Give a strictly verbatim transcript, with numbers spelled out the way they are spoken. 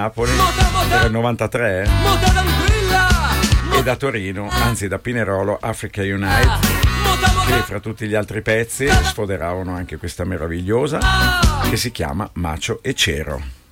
Napoli era il novantatré e da Torino, anzi da Pinerolo, Africa Unite, che fra tutti gli altri pezzi sfoderavano anche questa meravigliosa che si chiama Macho e Cero.